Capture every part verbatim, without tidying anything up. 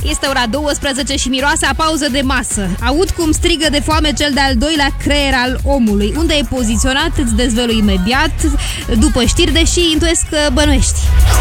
Este ora douăsprezece și miroase a pauză de masă. Aud cum strigă de foame cel de-al doilea creier al omului. Unde e poziționat, îți dezvălui imediat, după știri, deși intuiesc că bănuiești.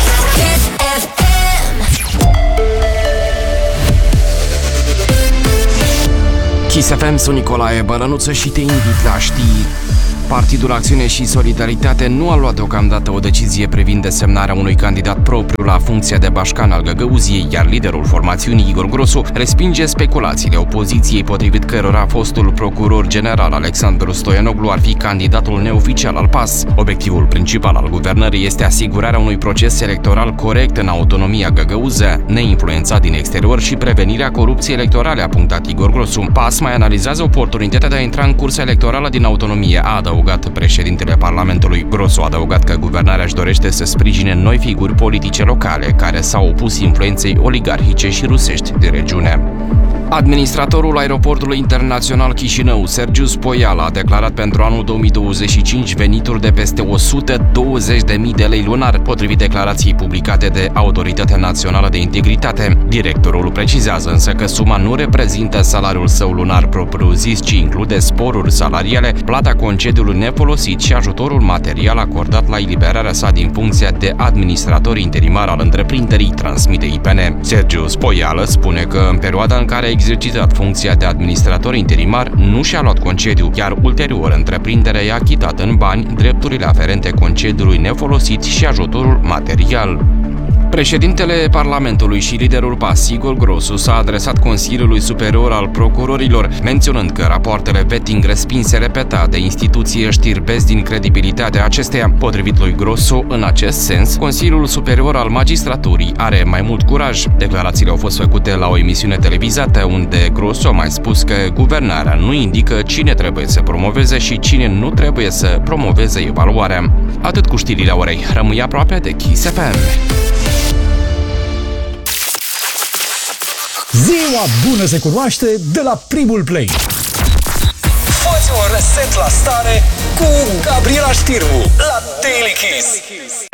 Kiss F M, sunt Nicolae Bălănuță și te invit la știri. Partidul Acțiune și Solidaritate nu a luat deocamdată o decizie privind desemnarea unui candidat propriu la funcția de bașcan al Găgăuziei, iar liderul formațiunii, Igor Grosu, respinge speculațiile opoziției potrivit cărora fostul procuror general Alexandru Stoianoglu ar fi candidatul neoficial al P A S. Obiectivul principal al guvernării este asigurarea unui proces electoral corect în autonomia găgăuză, neinfluențat din exterior și prevenirea corupției electorale, a punctat Igor Grosu. P A S mai analizează oportunitatea de a intra în cursa electorală din autonomie, a adăugat președintele Parlamentului. Grosu a adăugat că guvernarea își dorește să sprijine noi figuri politice locale care s-au opus influenței oligarhice și rusești din regiune. Administratorul aeroportului internațional Chișinău, Sergiu Spoială, a declarat pentru anul două mii douăzeci și cinci venituri de peste o sută douăzeci de mii de lei lunar, potrivit declarației publicate de Autoritatea Națională de Integritate. Directorul precizează însă că suma nu reprezintă salariul său lunar propriu-zis, ci include sporuri salariale, plata concediului nefolosit și ajutorul material acordat la eliberarea sa din funcția de administrator interimar al întreprinderii, transmite I P N. Sergiu Spoială spune că în perioada în care a exercitat funcția de administrator interimar nu și-a luat concediu, iar ulterior întreprinderea i-a achitat în bani drepturile aferente concediului nefolosit și ajutorul material. Președintele Parlamentului și liderul P A S, Igor Grosu, s-a adresat Consiliului Superior al Procurorilor, menționând că rapoartele vetting respinse repetat de instituție știrbesc din credibilitatea acesteia. Potrivit lui Grosu, în acest sens, Consiliul Superior al Magistraturii are mai mult curaj. Declarațiile au fost făcute la o emisiune televizată, unde Grosu a mai spus că guvernarea nu indică cine trebuie să promoveze și cine nu trebuie să promoveze evaluarea. Atât cu știrile orei. Rămâi aproape de Kiss F M. Ziua bună se cunoaște de la primul play. Fă-ți un reset la stare cu Gabriela Știrbu la Daily Kiss.